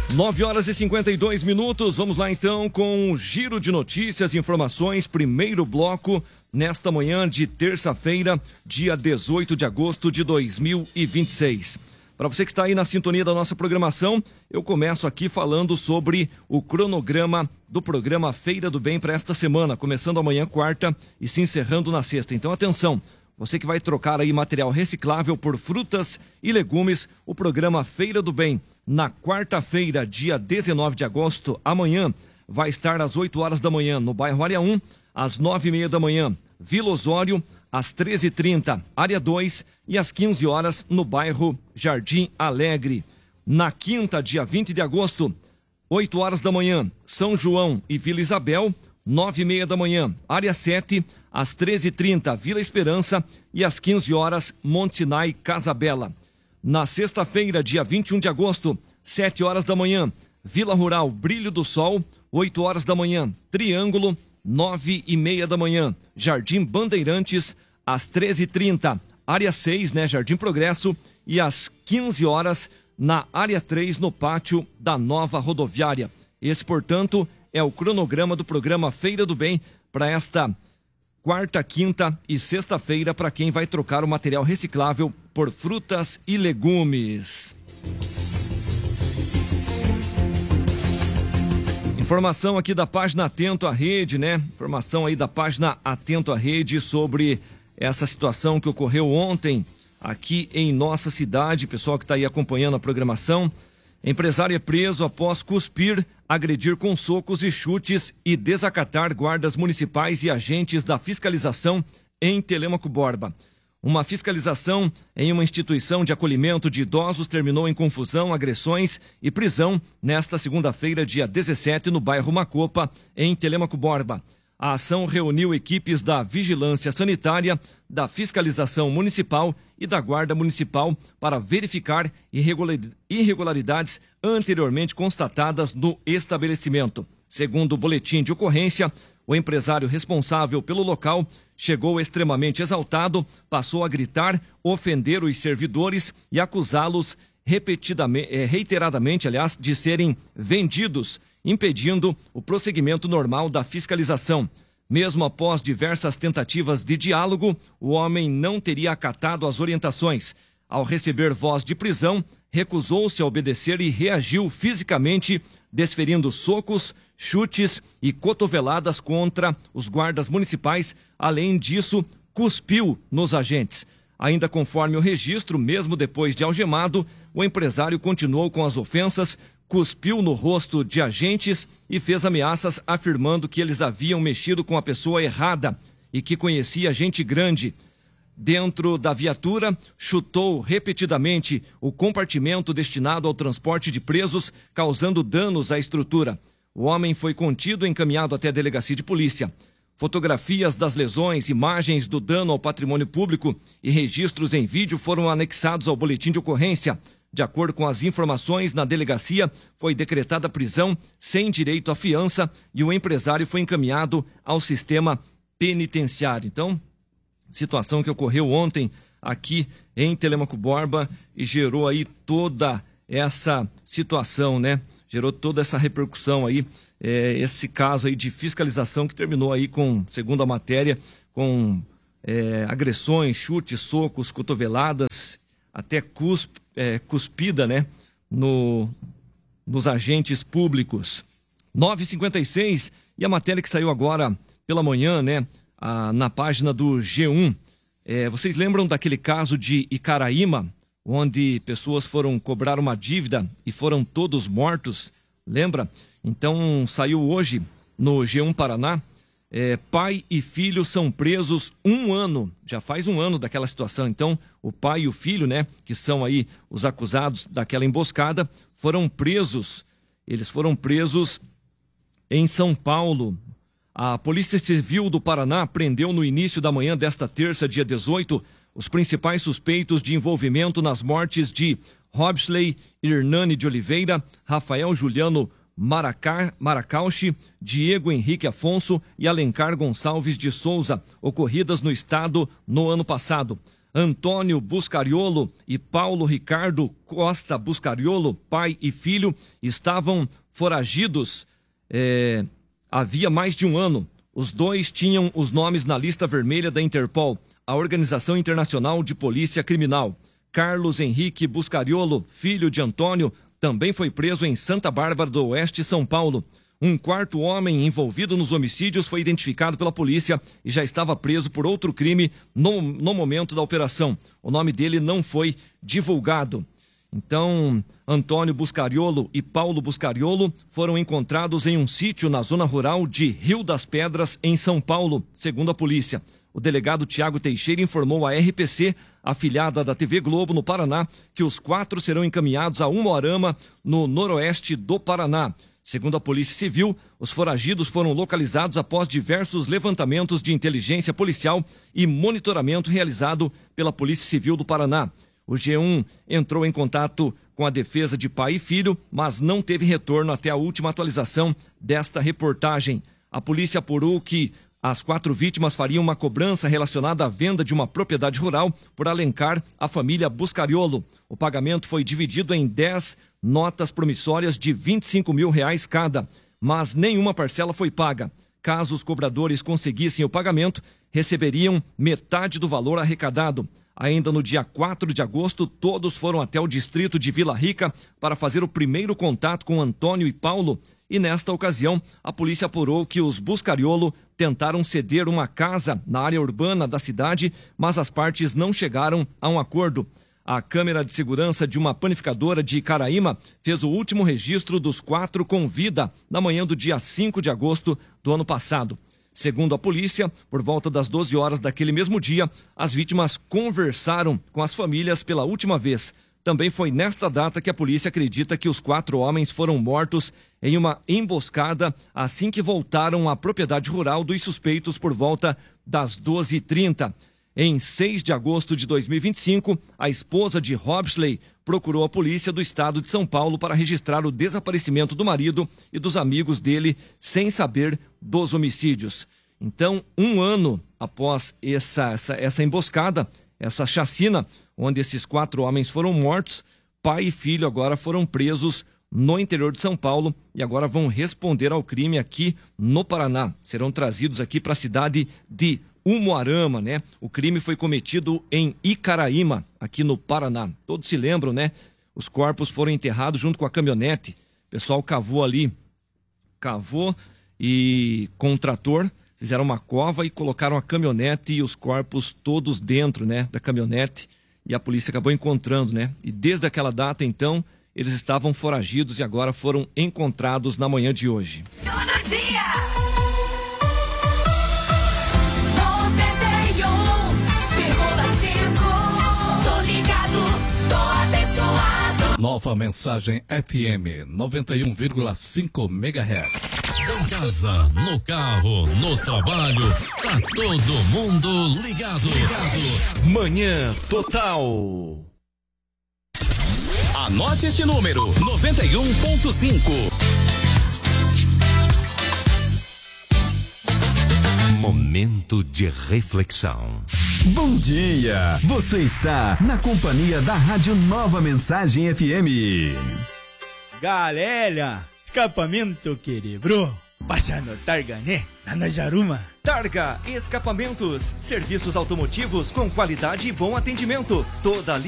9h52. Vamos lá então com um giro de notícias e informações. Primeiro bloco nesta manhã de terça-feira, dia 18 de agosto de 2026. Para você que está aí na sintonia da nossa programação, eu começo aqui falando sobre o cronograma do programa Feira do Bem para esta semana, começando amanhã, quarta, e se encerrando na sexta. Então atenção, você que vai trocar aí material reciclável por frutas e legumes, o programa Feira do Bem, na quarta-feira, dia 19 de agosto, amanhã, vai estar às 8 horas da manhã no bairro Área 1, às 9h30 da manhã, Vila Osório, às 13h30, Área 2 e às 15 horas no bairro Jardim Alegre. Na quinta, dia 20 de agosto, 8 horas da manhã, São João e Vila Isabel, 9h30 da manhã, Área 7, às 13h30, Vila Esperança e às 15 horas, Monte Sinai, Casabela. Na sexta-feira, dia 21 de agosto, 7 horas da manhã, Vila Rural, Brilho do Sol, 8 horas da manhã, Triângulo, 9h30 da manhã, Jardim Bandeirantes, às 13h30, Área 6, Jardim Progresso, e às 15 horas, na Área 3, no pátio da nova rodoviária. Esse, portanto, é o cronograma do programa Feira do Bem para esta quarta, quinta e sexta-feira para quem vai trocar o material reciclável por frutas e legumes. Informação aqui da página Atento à Rede, Informação aí da página Atento à Rede sobre essa situação que ocorreu ontem aqui em nossa cidade. Pessoal que está aí acompanhando a programação. Empresário é preso após cuspir, agredir com socos e chutes e desacatar guardas municipais e agentes da fiscalização em Telêmaco Borba. Uma fiscalização em uma instituição de acolhimento de idosos terminou em confusão, agressões e prisão nesta segunda-feira, dia 17, no bairro Macopa, em Telêmaco Borba. A ação reuniu equipes da Vigilância Sanitária, da Fiscalização Municipal e da Guarda Municipal para verificar irregularidades anteriormente constatadas no estabelecimento. Segundo o boletim de ocorrência, o empresário responsável pelo local chegou extremamente exaltado, passou a gritar, ofender os servidores e acusá-los reiteradamente, de serem vendidos, impedindo o prosseguimento normal da fiscalização. Mesmo após diversas tentativas de diálogo, o homem não teria acatado as orientações. Ao receber voz de prisão, recusou-se a obedecer e reagiu fisicamente, desferindo socos, chutes e cotoveladas contra os guardas municipais. Além disso, cuspiu nos agentes. Ainda conforme o registro, mesmo depois de algemado, o empresário continuou com as ofensas, cuspiu no rosto de agentes e fez ameaças afirmando que eles haviam mexido com a pessoa errada e que conhecia gente grande. Dentro da viatura, chutou repetidamente o compartimento destinado ao transporte de presos, causando danos à estrutura. O homem foi contido e encaminhado até a delegacia de polícia. Fotografias das lesões, imagens do dano ao patrimônio público e registros em vídeo foram anexados ao boletim de ocorrência. De acordo com as informações, na delegacia foi decretada prisão sem direito à fiança e o empresário foi encaminhado ao sistema penitenciário. Então, situação que ocorreu ontem aqui em Telêmaco Borba e gerou aí toda essa situação, Gerou toda essa repercussão aí, esse caso aí de fiscalização que terminou aí com, segundo a matéria, com agressões, chutes, socos, cotoveladas, até cuspida, nos agentes públicos. 9h56, e a matéria que saiu agora pela manhã, na página do G1. Vocês lembram daquele caso de Icaraíma, onde pessoas foram cobrar uma dívida e foram todos mortos? Lembra? Então, saiu hoje no G1 Paraná, pai e filho são presos 1 ano, já faz 1 ano daquela situação. Então, o pai e o filho, que são aí os acusados daquela emboscada, foram presos. Eles foram presos em São Paulo. A Polícia Civil do Paraná prendeu no início da manhã desta terça, dia 18, os principais suspeitos de envolvimento nas mortes de Robsley Hernani de Oliveira, Rafael Juliano Maracauchi, Diego Henrique Afonso e Alencar Gonçalves de Souza, ocorridas no estado no ano passado. Antônio Buscariolo e Paulo Ricardo Costa Buscariolo, pai e filho, estavam foragidos havia mais de um ano. Os dois tinham os nomes na lista vermelha da Interpol, a Organização Internacional de Polícia Criminal. Carlos Henrique Buscariolo, filho de Antônio, também foi preso em Santa Bárbara do Oeste, São Paulo. Um quarto homem envolvido nos homicídios foi identificado pela polícia e já estava preso por outro crime no momento da operação. O nome dele não foi divulgado. Então, Antônio Buscariolo e Paulo Buscariolo foram encontrados em um sítio na zona rural de Rio das Pedras, em São Paulo, segundo a polícia. O delegado Tiago Teixeira informou à RPC, afiliada da TV Globo no Paraná, que os 4 serão encaminhados a Umuarama, no noroeste do Paraná. Segundo a Polícia Civil, os foragidos foram localizados após diversos levantamentos de inteligência policial e monitoramento realizado pela Polícia Civil do Paraná. O G1 entrou em contato com a defesa de pai e filho, mas não teve retorno até a última atualização desta reportagem. A polícia apurou que as 4 vítimas fariam uma cobrança relacionada à venda de uma propriedade rural por Alencar, a família Buscariolo. O pagamento foi dividido em 10 notas promissórias de R$25 mil cada, mas nenhuma parcela foi paga. Caso os cobradores conseguissem o pagamento, receberiam metade do valor arrecadado. Ainda no dia 4 de agosto, todos foram até o distrito de Vila Rica para fazer o primeiro contato com Antônio e Paulo. E nesta ocasião, a polícia apurou que os Buscariolo tentaram ceder uma casa na área urbana da cidade, mas as partes não chegaram a um acordo. A câmera de segurança de uma panificadora de Caraíma fez o último registro dos 4 com vida na manhã do dia 5 de agosto do ano passado. Segundo a polícia, por volta das 12 horas daquele mesmo dia, as vítimas conversaram com as famílias pela última vez. Também foi nesta data que a polícia acredita que os 4 homens foram mortos em uma emboscada assim que voltaram à propriedade rural dos suspeitos por volta das 12h30. Em 6 de agosto de 2025, a esposa de Robsley procurou a polícia do estado de São Paulo para registrar o desaparecimento do marido e dos amigos dele, sem saber dos homicídios. Então, um ano após essa emboscada, essa chacina, onde esses 4 homens foram mortos, pai e filho agora foram presos no interior de São Paulo e agora vão responder ao crime aqui no Paraná. Serão trazidos aqui para a cidade de Umuarama, né? O crime foi cometido em Icaraíma, aqui no Paraná. Todos se lembram, né? Os corpos foram enterrados junto com a caminhonete. O pessoal cavou e com um trator fizeram uma cova e colocaram a caminhonete e os corpos todos dentro, né, da caminhonete. E a polícia acabou encontrando, né? E desde aquela data, então, eles estavam foragidos e agora foram encontrados na manhã de hoje. Todo dia! 91,5. Tô ligado, tô abençoado. Nova Mensagem FM 91,5 MHz. Em casa, no carro, no trabalho, tá todo mundo ligado. Manhã Total. Anote este número: 91,5. Momento de reflexão. Bom dia! Você está na companhia da Rádio Nova Mensagem FM. Galera, escapamento quebrou. Passa no Targa, né? Lá na Jaruma. Targa Escapamentos, serviços automotivos com qualidade e bom atendimento. Toda a